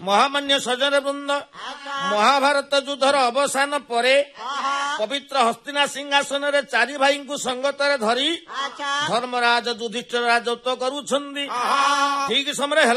ମହାମାନ୍ୟ ସଜନ ବୃନ୍ଦ, ମହାଭାରତ ଯୁଦ୍ଧର ଅବସାନ ପରେ ପବିତ୍ର ହସ୍ତିନା ସିଂହାସନରେ ଚାରି ଭାଇଙ୍କୁ ସଙ୍ଗତରେ ଧରି ଧର୍ମରାଜ ଯୁଧିଷ୍ଠିର ରାଜତ୍ୱ କରୁଛନ୍ତି। ଠିକ ସମୟରେ